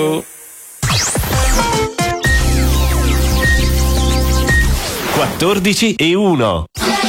14:01.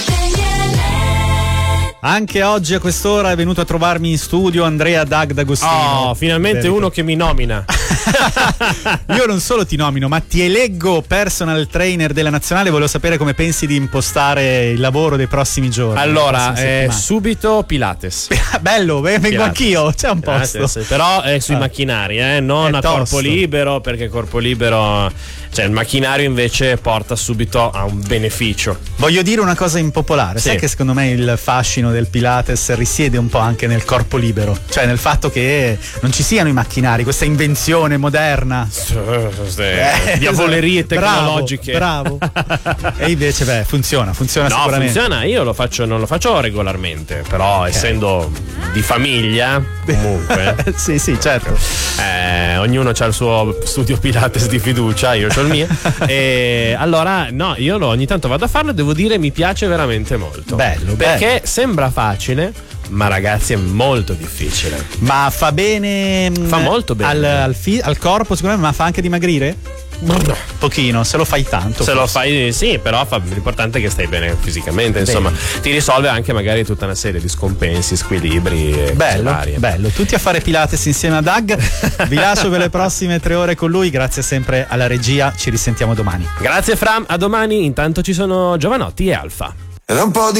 Anche oggi a quest'ora è venuto a trovarmi in studio Andrea Dag D'Agostino. Oh, finalmente uno che mi nomina. Io non solo ti nomino, ma ti eleggo personal trainer della nazionale. Volevo sapere come pensi di impostare il lavoro dei prossimi giorni. Allora, subito Pilates. Bello, vengo Pilates. Anch'io, c'è un posto. Però è sui macchinari, non a corpo libero, perché corpo libero, cioè il macchinario invece porta subito a un beneficio. Voglio dire una cosa impopolare, sai che secondo me il fascino del Pilates risiede un po' anche nel corpo libero, cioè nel fatto che non ci siano i macchinari, questa invenzione moderna, diavolerie tecnologiche. Bravo. E invece funziona sicuramente. Funziona, io non lo faccio regolarmente, però essendo di famiglia comunque sì, certo. Ognuno ha il suo studio Pilates di fiducia, io ho il mio. E allora io ogni tanto vado a farlo e devo dire mi piace veramente molto. Bello, perché sembra facile, ma ragazzi è molto difficile. Ma fa bene, fa molto bene al corpo sicuramente, ma fa anche dimagrire? Pochino, se lo fai tanto. Se lo fai, sì, però l'importante è che stai bene fisicamente, insomma, ti risolve anche magari tutta una serie di scompensi, squilibri. Bello. Tutti a fare Pilates insieme a Dag. Vi lascio per le prossime 3 ore con lui. Grazie sempre alla regia. Ci risentiamo domani. Grazie Fra, a domani. Intanto ci sono Giovanotti e Alfa. Ed un po' di